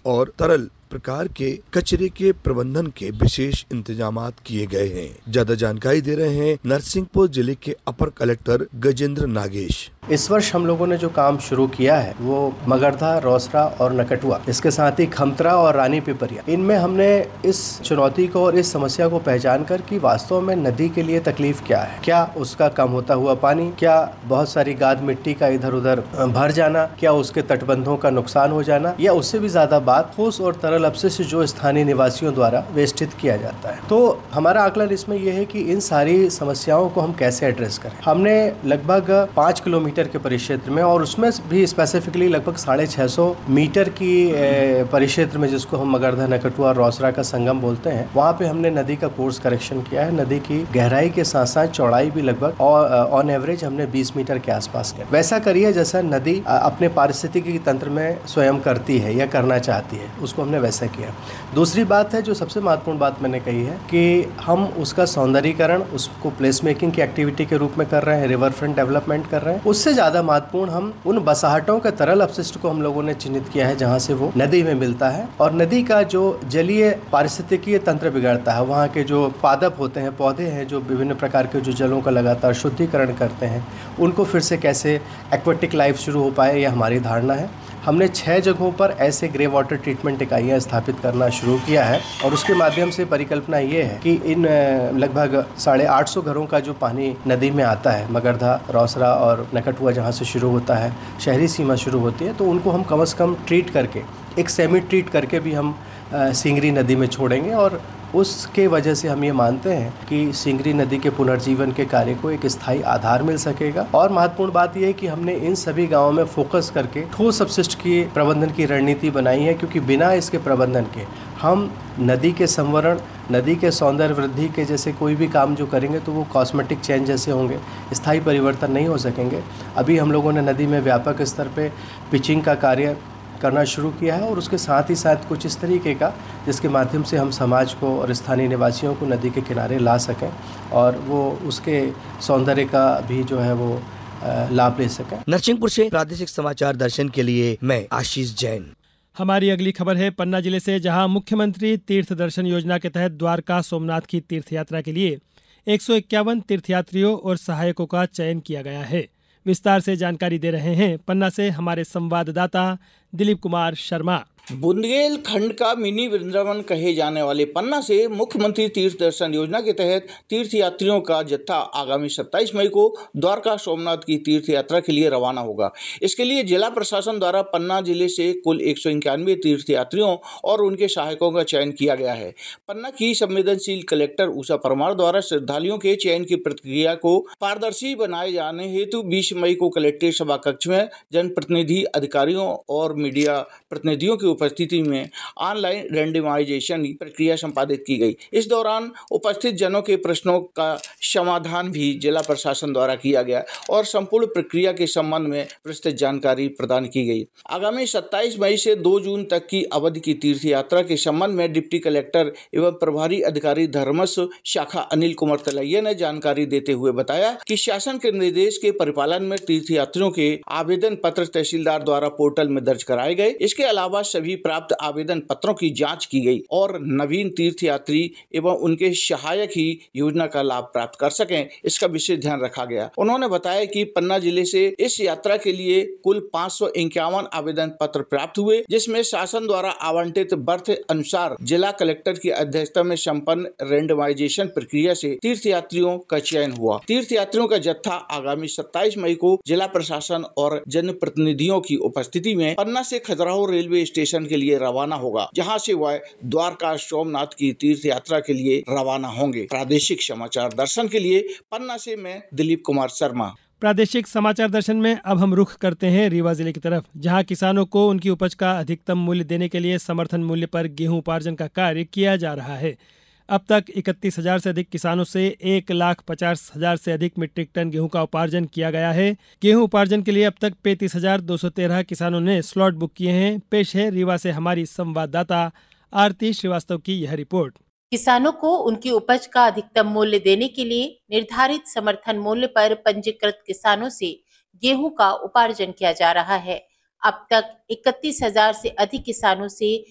और तरल प्रकार के कचरे के प्रबंधन के विशेष इंतजामात किए गए हैं। ज्यादा जानकारी दे रहे हैं नरसिंहपुर जिले के अपर कलेक्टर गजेंद्र नागेश। इस वर्ष हम लोगों ने जो काम शुरू किया है वो मगरधा, रौसरा और नकटुआ, इसके साथ ही खमतरा और रानी पिपरिया, इनमें हमने इस चुनौती को और इस समस्या को पहचान कर कि वास्तव में नदी के लिए तकलीफ क्या है, क्या उसका कम होता हुआ पानी, क्या बहुत सारी गाद मिट्टी का इधर उधर भर जाना, क्या उसके तटबंधों का नुकसान हो जाना, या उससे भी ज्यादा बात ठोस और तरल अपशिष्ट जो स्थानीय निवासियों द्वारा वेष्टित किया जाता है। तो हमारा आकलन इसमें यह है कि इन सारी समस्याओं को हम कैसे एड्रेस करें। हमने लगभग 5 किलोमीटर के परिक्षेत्र में, और उसमें भी स्पेसिफिकली लगभग 650 मीटर की परिक्षेत्र में, जिसको हम मगरधा, नकटुआ और रौसरा का संगम बोलते हैं, वहाँ पे हमने नदी का कोर्स करेक्शन किया है। नदी की गहराई के साथ साथ चौड़ाई भी लगभग ऑन एवरेज हमने 20 मीटर के आसपास किया। वैसा करिए जैसा नदी अपने पारिस्थितिकी तंत्र में स्वयं करती है या करना चाहती है, उसको हमने वैसा किया। दूसरी बात है, जो सबसे महत्वपूर्ण बात मैंने कही है, कि हम उसका सौंदर्यीकरण, उसको प्लेस मेकिंग की एक्टिविटी के रूप में कर रहे हैं, रिवर फ्रंट डेवलपमेंट कर रहे हैं। उससे ज्यादा महत्वपूर्ण हम उन बसाहटों के तरल अपशिष्ट को हम लोगों ने चिन्हित किया है जहां से वो नदी में मिलता है, और नदी का जो जलीय पारिस्थितिकीय तंत्र बिगड़ता है, वहाँ के जो पादप होते हैं, पौधे हैं, जो विभिन्न प्रकार के जो जलों का लगातार शुद्धिकरण करते हैं, उनको फिर से कैसे एक्वेटिक लाइफ शुरू हो पाए, यह हमारी धारणा है। हमने 6 जगहों पर ऐसे ग्रे वाटर ट्रीटमेंट इकाइयाँ स्थापित करना शुरू किया है, और उसके माध्यम से परिकल्पना ये है कि इन लगभग 850 घरों का जो पानी नदी में आता है, मगरधा, रौसरा और नकटुआ जहाँ से शुरू होता है, शहरी सीमा शुरू होती है, तो उनको हम कम से कम ट्रीट करके, एक सेमी ट्रीट करके भी हम सिंगरी नदी में छोड़ेंगे, और उसके वजह से हम ये मानते हैं कि सिंगरी नदी के पुनर्जीवन के कार्य को एक स्थायी आधार मिल सकेगा। और महत्वपूर्ण बात यह है कि हमने इन सभी गांवों में फोकस करके ठोस अपशिष्ट की प्रबंधन की रणनीति बनाई है, क्योंकि बिना इसके प्रबंधन के हम नदी के संवरण, नदी के सौंदर्य वृद्धि के जैसे कोई भी काम जो करेंगे तो वो कॉस्मेटिक चेंज जैसे होंगे, स्थायी परिवर्तन नहीं हो सकेंगे। अभी हम लोगों ने नदी में व्यापक स्तर पे पिचिंग का कार्य करना शुरू किया है, और उसके साथ ही साथ कुछ इस तरीके का जिसके माध्यम से हम समाज को और स्थानीय निवासियों को नदी के किनारे ला सकें, और वो उसके सौंदर्य का भी जो है वो लाभ ले सकें। नरसिंहपुर से प्रादेशिक समाचार दर्शन के लिए मैं आशीष जैन। हमारी अगली खबर है पन्ना जिले से, जहां मुख्यमंत्री तीर्थ दर्शन योजना के तहत द्वारका सोमनाथ की तीर्थ यात्रा के लिए 151 तीर्थयात्रियों और सहायकों का चयन किया गया है। विस्तार से जानकारी दे रहे हैं पन्ना से हमारे संवाददाता दिलीप कुमार शर्मा। बुंदेलखंड का मिनी वृंदावन कहे जाने वाले पन्ना से मुख्यमंत्री तीर्थ दर्शन योजना के तहत तीर्थ यात्रियों का जत्था आगामी 27 मई को द्वारका सोमनाथ की तीर्थ यात्रा के लिए रवाना होगा। इसके लिए जिला प्रशासन द्वारा पन्ना जिले से कुल 191 तीर्थ यात्रियों और उनके सहायकों का चयन किया गया है। पन्ना की संवेदनशील कलेक्टर उषा परमार द्वारा श्रद्धालुओं के चयन की प्रक्रिया को पारदर्शी बनाए जाने हेतु 20 मई को कलेक्ट्रेट सभा कक्ष में जनप्रतिनिधि, अधिकारियों और मीडिया प्रतिनिधियों की उपस्थिति में ऑनलाइन रैंडमाइजेशन प्रक्रिया संपादित की गई। इस दौरान उपस्थित जनों के प्रश्नों का समाधान भी जिला प्रशासन द्वारा किया गया और संपूर्ण प्रक्रिया के संबंध में विस्तृत जानकारी प्रदान की गई। आगामी 27 मई से 2 जून तक की अवधि की तीर्थ यात्रा के संबंध में डिप्टी कलेक्टर एवं प्रभारी अधिकारी धर्मस्व शाखा अनिल कुमार तलैया ने जानकारी देते हुए बताया कि शासन के निर्देश के परिपालन में तीर्थ यात्रियों के आवेदन पत्र तहसीलदार द्वारा पोर्टल में दर्ज कराए गए। इसके अलावा सभी प्राप्त आवेदन पत्रों की जांच की गई और नवीन तीर्थयात्री एवं उनके सहायक ही योजना का लाभ प्राप्त कर सकें, इसका विशेष ध्यान रखा गया। उन्होंने बताया कि पन्ना जिले से इस यात्रा के लिए कुल 551 आवेदन पत्र प्राप्त हुए, जिसमें शासन द्वारा आवंटित बर्थ अनुसार जिला कलेक्टर की अध्यक्षता में संपन्न रैंडमाइजेशन प्रक्रिया से तीर्थयात्रियों का चयन हुआ। तीर्थयात्रियों का जत्था आगामी 27 मई को जिला प्रशासन और जनप्रतिनिधियों की उपस्थिति में पन्ना से खजुराहो रेलवे स्टेशन के लिए रवाना होगा, जहां से वह द्वारका सोमनाथ की तीर्थ यात्रा के लिए रवाना होंगे। प्रादेशिक समाचार दर्शन के लिए पन्ना से मैं दिलीप कुमार शर्मा। प्रादेशिक समाचार दर्शन में अब हम रुख करते हैं रीवा जिले की तरफ, जहां किसानों को उनकी उपज का अधिकतम मूल्य देने के लिए समर्थन मूल्य पर गेहूं उपार्जन का कार्य किया जा रहा है। अब तक 31,000 से अधिक किसानों से 1,50,000 से अधिक मीट्रिक टन गेहूं का उपार्जन किया गया है। गेहूं उपार्जन के लिए अब तक 35,213 किसानों ने स्लॉट बुक किए हैं। पेश है रीवा से हमारी संवाददाता आरती श्रीवास्तव की यह रिपोर्ट। किसानों को उनकी उपज का अधिकतम मूल्य देने के लिए निर्धारित समर्थन मूल्य पर पंजीकृत किसानों से गेहूं का उपार्जन किया जा रहा है। अब तक 31,000 से अधिक किसानों से